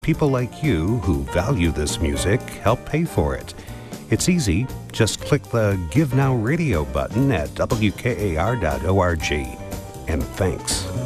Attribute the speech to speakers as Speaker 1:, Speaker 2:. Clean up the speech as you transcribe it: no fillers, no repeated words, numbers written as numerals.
Speaker 1: People like you who value this music help pay for it. It's easy. Just click the Give Now Radio button at WKAR.org. And thanks.